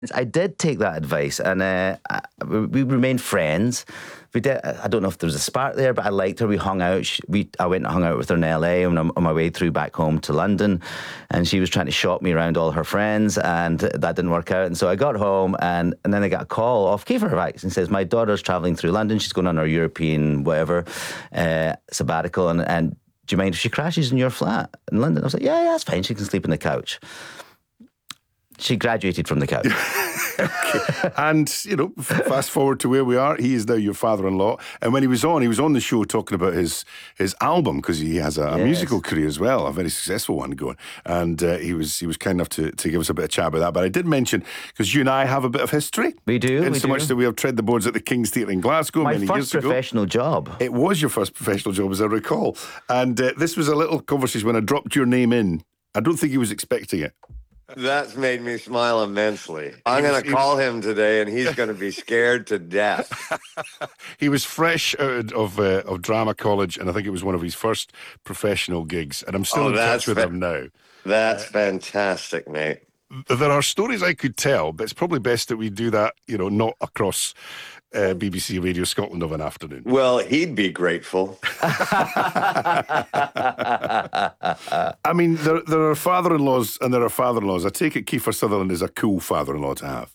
I did take that advice, and we remained friends. We did. I don't know if there was a spark there, but I liked her. We hung out. I went and hung out with her in LA on my way through back home to London, and she was trying to shop me around all her friends, and that didn't work out. And so I got home, and then I got a call off Kiefer Hurwitz and says, my daughter's travelling through London. She's going on her European whatever sabbatical, and do you mind if she crashes in your flat in London? I was like, yeah, that's fine. She can sleep on the couch. She graduated from the couch. Okay. And, you know, fast forward to where we are. He is now your father-in-law. And when he was on the show talking about his album, because he has a musical career as well, a very successful one going. And he was kind enough to give us a bit of chat about that. But I did mention, because you and I have a bit of history. We do. And so much that we have tread the boards at the King's Theatre in Glasgow many years ago. My first professional job. It was your first professional job, as I recall. And this was a little conversation when I dropped your name in. I don't think he was expecting it. That's made me smile immensely. I'm going to call him today, and he's going to be scared to death. He was fresh out of drama college, and I think it was one of his first professional gigs. And I'm still in touch with him now. That's fantastic, mate. There are stories I could tell, but it's probably best that we do that, you know, not across BBC Radio Scotland of an afternoon. Well, he'd be grateful. I mean, there are father-in-laws and there are father-in-laws. I take it Kiefer Sutherland is a cool father-in-law to have.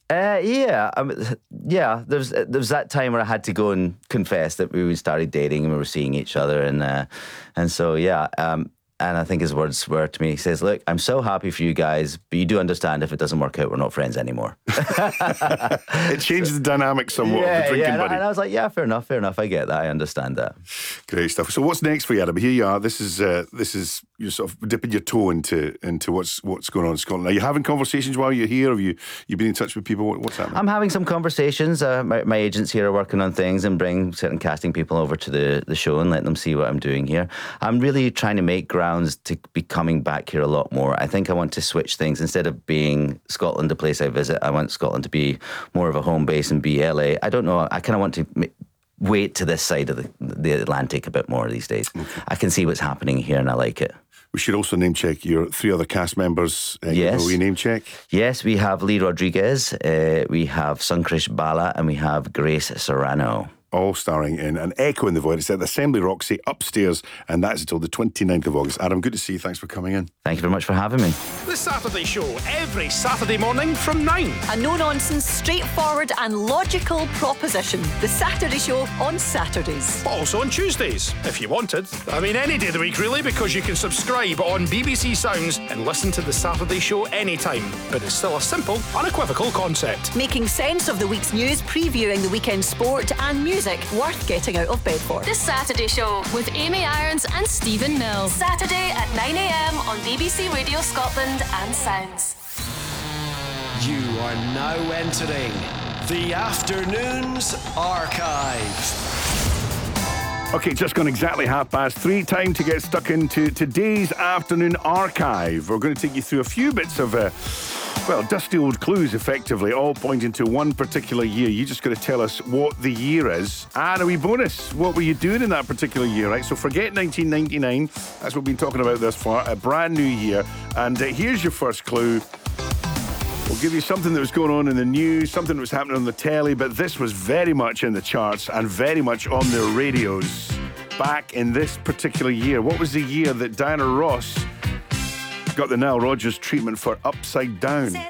There's that time where I had to go and confess that we started dating and we were seeing each other, and so and I think his words were to me, he says, look, I'm so happy for you guys, but you do understand if it doesn't work out, we're not friends anymore. It changes the dynamic somewhat of the drinking buddy. And I was like, yeah, fair enough, I get that, I understand that. Great stuff. So what's next for you, Adam? Here you are, this is you're sort of dipping your toe into what's going on in Scotland. Are you having conversations while you're here? Have you been in touch with people? What's happening? I'm having some conversations. My agents here are working on things and bring certain casting people over to the show and let them see what I'm doing here. I'm really trying to make grounds to be coming back here a lot more. I think I want to switch things. Instead of being Scotland a place I visit, I want Scotland to be more of a home base and be LA. I don't know. I kind of want to wait to this side of the Atlantic a bit more these days. Okay. I can see what's happening here and I like it. We should also name check your three other cast members. Yes. We name check? Yes, we have Lee Rodriguez, we have Sunkrish Bala, and we have Grace Serrano. All starring in an echo in the void. It's at the Assembly Roxy upstairs, and that's until the 29th of August. Adam, good to see you. Thanks for coming in. Thank you very much for having me. The Saturday Show, every Saturday morning from 9. A no-nonsense, straightforward and logical proposition. The Saturday Show on Saturdays. But also on Tuesdays, if you wanted. I mean, any day of the week, really, because you can subscribe on BBC Sounds and listen to The Saturday Show anytime. But it's still a simple, unequivocal concept. Making sense of the week's news, previewing the weekend sport and music worth getting out of bed for. The Saturday Show with Amy Irons and Stephen Mills. Saturday at 9 a.m. on BBC Radio Scotland and Sounds. You are now entering the Afternoons Archive. Okay, just gone exactly 3:30. Time to get stuck into today's Afternoon Archive. We're going to take you through a few bits of dusty old clues, effectively, all pointing to one particular year. You just got to tell us what the year is. And a wee bonus, what were you doing in that particular year, right? So forget 1999. That's what we've been talking about thus far. A brand new year. And here's your first clue. We'll give you something that was going on in the news, something that was happening on the telly, but this was very much in the charts and very much on the radios back in this particular year. What was the year that Diana Ross got the Nile Rodgers treatment for Upside Down?